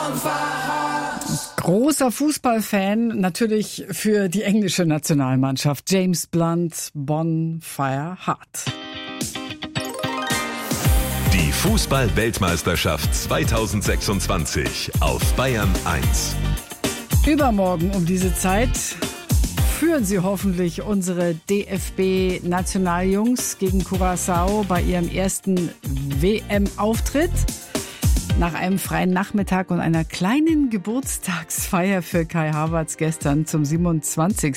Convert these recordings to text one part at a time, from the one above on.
Großer Fußballfan, natürlich für die englische Nationalmannschaft. James Blunt, Bonfire Heart. Die Fußball-Weltmeisterschaft 2026 auf Bayern 1. Übermorgen um diese Zeit führen sie hoffentlich unsere DFB-Nationaljungs gegen Curaçao bei ihrem ersten WM-Auftritt. Nach einem freien Nachmittag und einer kleinen Geburtstagsfeier für Kai Havertz gestern zum 27.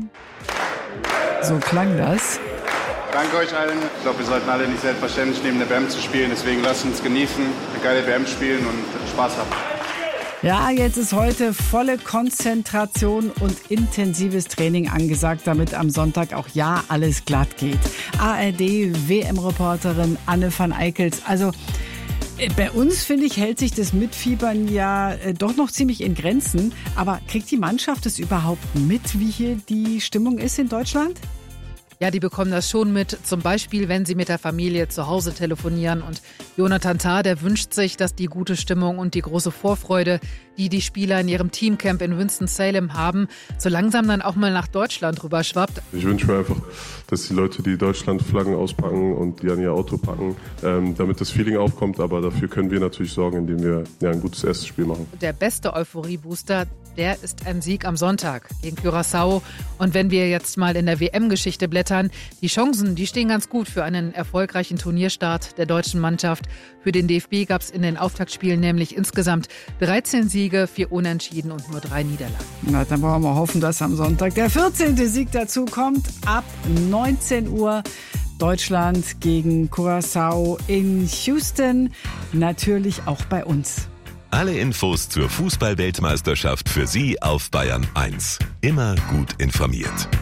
So klang das. Danke euch allen. Ich glaube, wir sollten alle nicht selbstverständlich nehmen, eine WM zu spielen. Deswegen lasst uns genießen, eine geile WM spielen und Spaß haben. Ja, jetzt ist heute volle Konzentration und intensives Training angesagt, damit am Sonntag auch alles glatt geht. ARD-WM-Reporterin Anne van Eickels. Also bei uns, finde ich, hält sich das Mitfiebern ja doch noch ziemlich in Grenzen. Aber kriegt die Mannschaft es überhaupt mit, wie hier die Stimmung ist in Deutschland? Ja, die bekommen das schon mit, zum Beispiel, wenn sie mit der Familie zu Hause telefonieren. Und Jonathan Tah, der wünscht sich, dass die gute Stimmung und die große Vorfreude, die die Spieler in ihrem Teamcamp in Winston-Salem haben, so langsam dann auch mal nach Deutschland rüberschwappt. Ich wünsche mir einfach, dass die Leute die Deutschland-Flaggen auspacken und die an ihr Auto packen, damit das Feeling aufkommt. Aber dafür können wir natürlich sorgen, indem wir ein gutes erstes Spiel machen. Der beste Euphorie-Booster, der ist ein Sieg am Sonntag gegen Curaçao. Und wenn wir jetzt mal in der WM-Geschichte blättern, die Chancen, die stehen ganz gut für einen erfolgreichen Turnierstart der deutschen Mannschaft. Für den DFB gab es in den Auftaktspielen nämlich insgesamt 13 Siege, 4 Unentschieden und nur 3 Niederlagen. Na, dann wollen wir hoffen, dass am Sonntag der 14. Sieg dazu kommt. Ab 19 Uhr Deutschland gegen Curaçao in Houston. Natürlich auch bei uns. Alle Infos zur Fußball-Weltmeisterschaft für Sie auf Bayern 1. Immer gut informiert.